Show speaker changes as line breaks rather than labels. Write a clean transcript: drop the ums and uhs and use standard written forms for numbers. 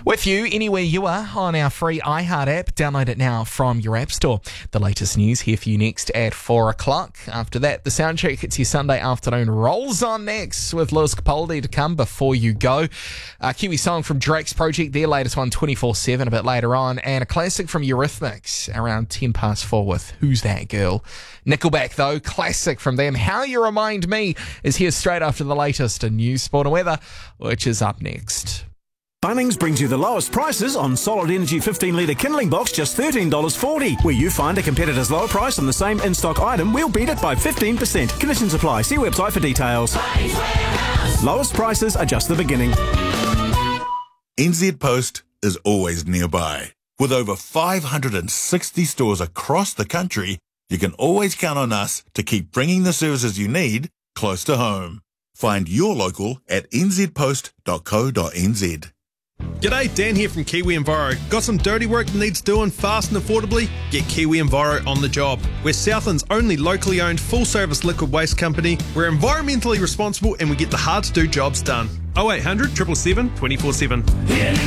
With you anywhere you are on our free iHeart app. Download it now from your app store. The latest news here for you next at 4 o'clock. After that, the Soundcheck hits your Sunday afternoon rolls on next with Lewis Capaldi to come before you go. A Kiwi song from Drake's Project, their latest one, 24/7, a bit later on. And a classic from Eurythmics around 10 past 4 with Who's That Girl? Nickelback, though, classic from them. How You Remind Me is here straight after the latest in news, sport and weather, which is up next.
Bunnings brings you the lowest prices on Solid Energy 15-litre kindling box, just $13.40. Where you find a competitor's lower price on the same in-stock item, we'll beat it by 15%. Conditions apply. See website for details. Lowest prices are just the beginning.
NZ Post is always nearby. With over 560 stores across the country, you can always count on us to keep bringing the services you need close to home. Find your local at nzpost.co.nz.
G'day, Dan here from Kiwi Enviro. Got some dirty work that needs doing fast and affordably? Get Kiwi Enviro on the job. We're Southland's only locally owned full-service liquid waste company. We're environmentally responsible and we get the hard-to-do jobs done. 0800 777 24/7.